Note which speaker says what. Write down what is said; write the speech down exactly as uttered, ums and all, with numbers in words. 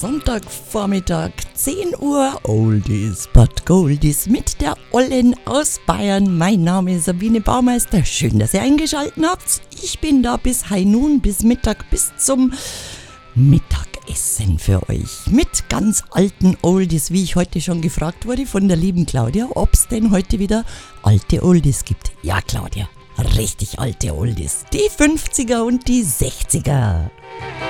Speaker 1: Sonntagvormittag, zehn Uhr, Oldies but Goldies mit der Ollen aus Bayern. Mein Name ist Sabine Baumeister, schön, dass ihr eingeschaltet habt. Ich bin da bis high noon, bis Mittag, bis zum Mittagessen für euch. Mit ganz alten Oldies, wie ich heute schon gefragt wurde von der lieben Claudia, ob es denn heute wieder alte Oldies gibt. Ja, Claudia, richtig alte Oldies. Die fünfziger und die sechziger.